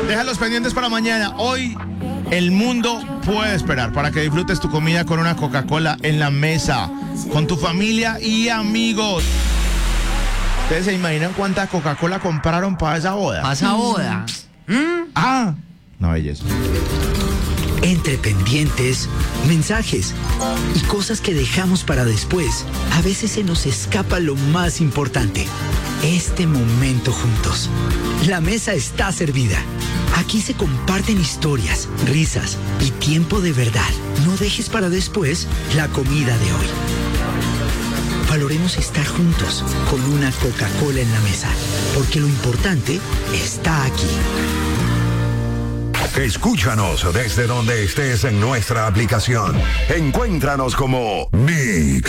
Déjalos pendientes para mañana. Hoy el mundo puede esperar para que disfrutes tu comida con una Coca-Cola en la mesa, con tu familia y amigos. ¿Ustedes se imaginan cuánta Coca-Cola compraron para esa boda? ¿Para esa boda? No, belleza. Entre pendientes, mensajes y cosas que dejamos para después, a veces se nos escapa lo más importante, este momento juntos. La mesa está servida. Aquí se comparten historias, risas y tiempo de verdad. No dejes para después la comida de hoy. Valoremos estar juntos con una Coca-Cola en la mesa, porque lo importante está aquí. Escúchanos desde donde estés en nuestra aplicación. Encuéntranos como Mix.